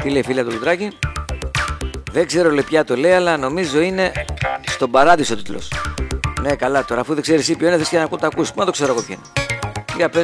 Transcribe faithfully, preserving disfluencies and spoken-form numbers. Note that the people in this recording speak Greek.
Τι λέει φίλε το Λουτράκι? Δεν ξέρω λέει ποια το λέει, αλλά νομίζω είναι στον Παράδεισο ο τίτλος. Ναι, καλά, τώρα αφού δεν ξέρεις εσύ ποιο είναι, θες και να το ακούσεις. Μα το ξέρω εγώ ποιο είναι. Για πες.